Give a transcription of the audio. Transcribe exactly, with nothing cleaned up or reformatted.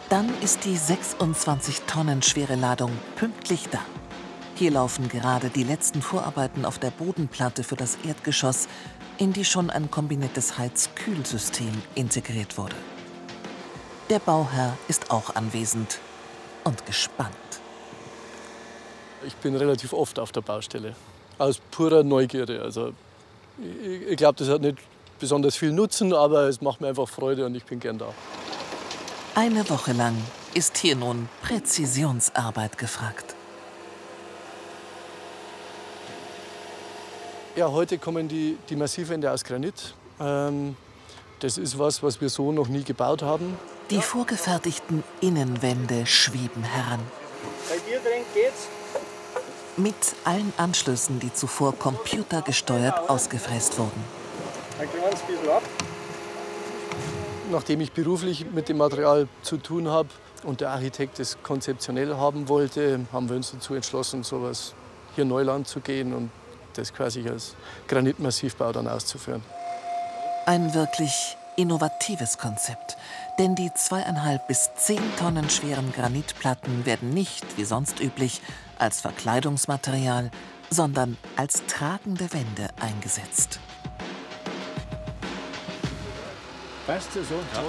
Dann ist die sechsundzwanzig Tonnen schwere Ladung pünktlich da. Hier laufen gerade die letzten Vorarbeiten auf der Bodenplatte für das Erdgeschoss, in die schon ein kombiniertes Heiz-Kühl-System integriert wurde. Der Bauherr ist auch anwesend und gespannt. Ich bin relativ oft auf der Baustelle, aus purer Neugierde. Also, ich ich glaube, das hat nicht besonders viel Nutzen, aber es macht mir einfach Freude und ich bin gern da. Eine Woche lang ist hier nun Präzisionsarbeit gefragt. Ja, heute kommen die, die Massivwände aus Granit. Ähm, das ist was, was wir so noch nie gebaut haben. Die vorgefertigten Innenwände schweben heran. Bei dir drin geht's. Mit allen Anschlüssen, die zuvor computergesteuert ausgefräst wurden. Ein kleines bisschen ab. Nachdem ich beruflich mit dem Material zu tun habe und der Architekt es konzeptionell haben wollte, haben wir uns dazu entschlossen, sowas hier Neuland zu gehen und das quasi als Granitmassivbau dann auszuführen. Ein wirklich innovatives Konzept, denn die zweieinhalb bis zehn Tonnen schweren Granitplatten werden nicht, wie sonst üblich, als Verkleidungsmaterial, sondern als tragende Wände eingesetzt. Passt das so?